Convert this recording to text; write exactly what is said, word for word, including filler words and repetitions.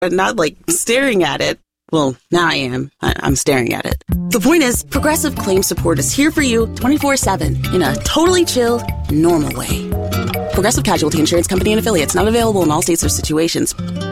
but not like staring at it. Well, now I am. I- I'm staring at it. The point is, Progressive Claim Support is here for you twenty-four seven in a totally chill, normal way. Progressive Casualty Insurance Company and Affiliates, not available in all states or situations.